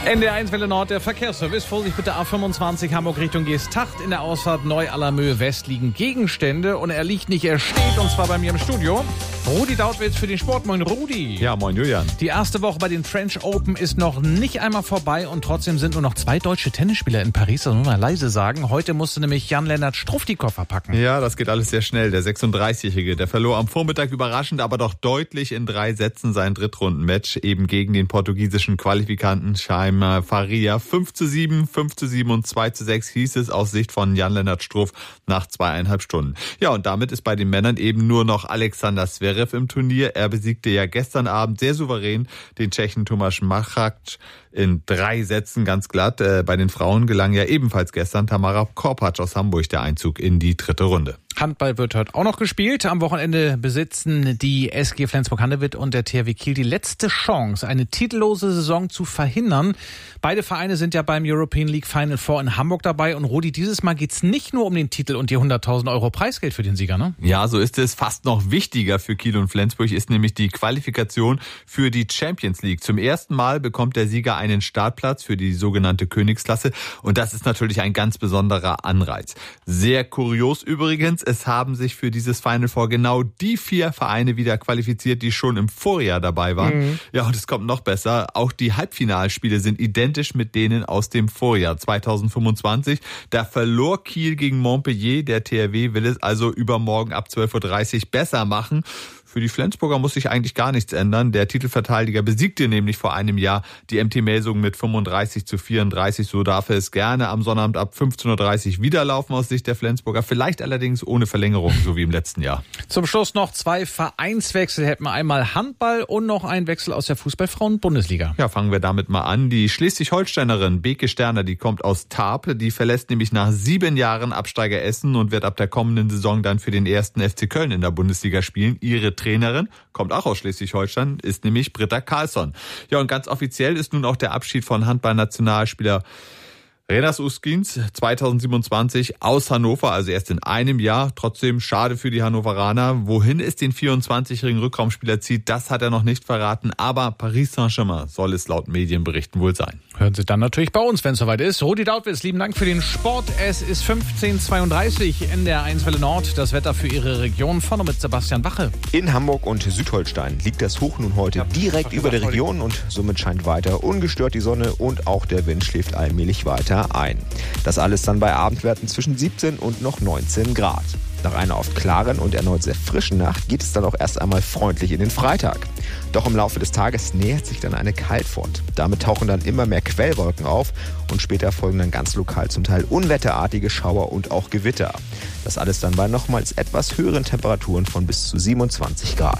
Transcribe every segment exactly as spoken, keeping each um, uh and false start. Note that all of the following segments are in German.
N D R eins Welle Nord, der Verkehrsservice. Vorsicht bitte, A fünfundzwanzig Hamburg Richtung Geesthacht. In der Ausfahrt Neu-Allermöhe West liegen Gegenstände und er liegt nicht, er steht, und zwar bei mir im Studio. Rudi Dautwitz für den Sport. Moin Rudi. Ja, moin Julian. Die erste Woche bei den French Open ist noch nicht einmal vorbei und trotzdem sind nur noch zwei deutsche Tennisspieler in Paris. Das muss man leise sagen. Heute musste nämlich Jan-Lennart Struff die Koffer packen. Ja, das geht alles sehr schnell. Der sechsunddreißigjährige, der verlor am Vormittag überraschend, aber doch deutlich in drei Sätzen sein Drittrundenmatch eben gegen den portugiesischen Qualifikanten Chaim Faria. fünf zu sieben, fünf zu sieben und zwei zu sechs hieß es aus Sicht von Jan-Lennart Struff nach zweieinhalb Stunden. Ja, und damit ist bei den Männern eben nur noch Alexander Zverev im Turnier. Er besiegte ja gestern Abend sehr souverän den Tschechen Tomáš Machac in drei Sätzen ganz glatt. Bei den Frauen gelang ja ebenfalls gestern Tamara Korpatsch aus Hamburg der Einzug in die dritte Runde. Handball wird heute auch noch gespielt. Am Wochenende besitzen die S G Flensburg-Handewitt und der T H W Kiel die letzte Chance, eine titellose Saison zu verhindern. Beide Vereine sind ja beim European League Final Four in Hamburg dabei. Und Rudi, dieses Mal geht's nicht nur um den Titel und die hunderttausend Euro Preisgeld für den Sieger, ne? Ja, so ist es. Fast noch wichtiger für Kiel und Flensburg ist nämlich die Qualifikation für die Champions League. Zum ersten Mal bekommt der Sieger einen Startplatz für die sogenannte Königsklasse. Und das ist natürlich ein ganz besonderer Anreiz. Sehr kurios übrigens. Es haben sich für dieses Final Four genau die vier Vereine wieder qualifiziert, die schon im Vorjahr dabei waren. Mhm. Ja, und es kommt noch besser. Auch die Halbfinalspiele sind identisch mit denen aus dem Vorjahr zweitausendfünfundzwanzig. Da verlor Kiel gegen Montpellier. Der T H W will es also übermorgen ab zwölf Uhr dreißig besser machen. Für die Flensburger muss sich eigentlich gar nichts ändern. Der Titelverteidiger besiegte nämlich vor einem Jahr die M T Melsungen mit fünfunddreißig zu vierunddreißig. So darf er es gerne am Sonnabend ab fünfzehn Uhr dreißig wieder laufen aus Sicht der Flensburger. Vielleicht allerdings ohne Verlängerung, so wie im letzten Jahr. Zum Schluss noch zwei Vereinswechsel. Hätten wir einmal Handball und noch einen Wechsel aus der Fußball-Frauen-Bundesliga. Ja, fangen wir damit mal an. Die Schleswig-Holsteinerin Beke Sterner, die kommt aus Tarp. Die verlässt nämlich nach sieben Jahren Absteiger Essen und wird ab der kommenden Saison dann für den ersten F C Köln in der Bundesliga spielen. Ihre Trainerin kommt auch aus Schleswig-Holstein, ist nämlich Britta Karlsson. Ja, und ganz offiziell ist nun auch der Abschied von Handballnationalspieler Renas Uskins zweitausendsiebenundzwanzig aus Hannover, also erst in einem Jahr. Trotzdem schade für die Hannoveraner. Wohin es den vierundzwanzigjährigen Rückraumspieler zieht, das hat er noch nicht verraten. Aber Paris Saint-Germain soll es laut Medienberichten wohl sein. Hören Sie dann natürlich bei uns, wenn es soweit ist. Rudi Dautwitz, lieben Dank für den Sport. Es ist fünfzehn Uhr zweiunddreißig, N D R eins Welle Nord. Das Wetter für Ihre Region. Vorne mit Sebastian Wache. In Hamburg und Südholstein liegt das Hoch nun heute ja, direkt über der Region und somit scheint weiter ungestört die Sonne und auch der Wind schläft allmählich weiter ein. Das alles dann bei Abendwerten zwischen siebzehn und noch neunzehn Grad. Nach einer oft klaren und erneut sehr frischen Nacht geht es dann auch erst einmal freundlich in den Freitag. Doch im Laufe des Tages nähert sich dann eine Kaltfront. Damit tauchen dann immer mehr Quellwolken auf und später folgen dann ganz lokal zum Teil unwetterartige Schauer und auch Gewitter. Das alles dann bei nochmals etwas höheren Temperaturen von bis zu siebenundzwanzig Grad.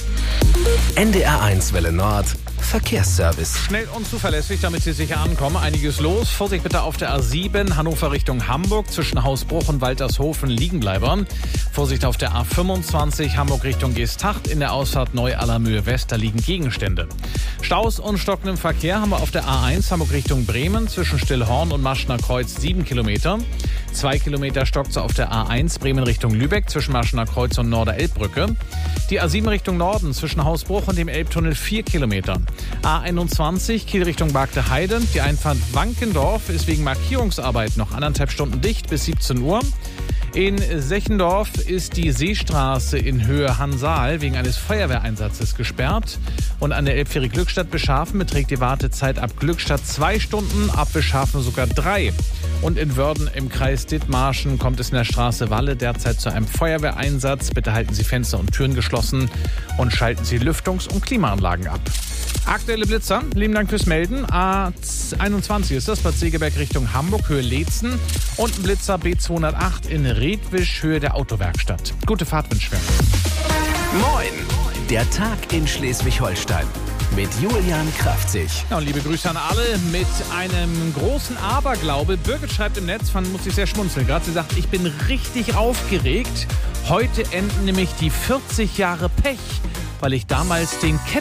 N D R eins Welle Nord Verkehrsservice. Schnell und zuverlässig, damit Sie sicher ankommen. Einiges los. Vorsicht bitte auf der A sieben, Hannover Richtung Hamburg. Zwischen Hausbruch und Waltershofen Liegenbleiber. Vorsicht auf der A fünfundzwanzig, Hamburg Richtung Geesthacht. In der Ausfahrt Neu-Allermöhe West, da liegen Gegenstände. Staus und stockendem Verkehr haben wir auf der A eins, Hamburg Richtung Bremen. Zwischen Stillhorn und Maschner Kreuz sieben Kilometer. Zwei Kilometer stockt's auf der A eins, Bremen Richtung Lübeck. Zwischen Maschner Kreuz und Norder-Elbbrücke. Die A sieben Richtung Norden, zwischen Hausbruch und dem Elbtunnel vier Kilometer. A einundzwanzig, Kiel Richtung Bargte Heide. Die Einfahrt Wankendorf ist wegen Markierungsarbeit noch anderthalb Stunden dicht bis siebzehn Uhr. In Sechendorf ist die Seestraße in Höhe Hansaal wegen eines Feuerwehreinsatzes gesperrt. Und an der Elbfähre Glückstadt-Beschafen beträgt die Wartezeit ab Glückstadt zwei Stunden, ab Beschafen sogar drei. Und in Wörden im Kreis Dithmarschen kommt es in der Straße Walle derzeit zu einem Feuerwehreinsatz. Bitte halten Sie Fenster und Türen geschlossen und schalten Sie Lüftungs- und Klimaanlagen ab. Aktuelle Blitzer, lieben Dank fürs Melden. A einundzwanzig ist das, Bad Segeberg Richtung Hamburg, Höhe Leetzen. Und ein Blitzer B zweihundertacht in Redwisch, Höhe der Autowerkstatt. Gute Fahrt wünschen wir. Moin, der Tag in Schleswig-Holstein mit Julian Kraftzig. Ja, und liebe Grüße an alle mit einem großen Aberglaube. Birgit schreibt im Netz, man muss sich sehr schmunzeln. Gerade sie sagt, ich bin richtig aufgeregt. Heute enden nämlich die vierzig Jahre Pech, weil ich damals den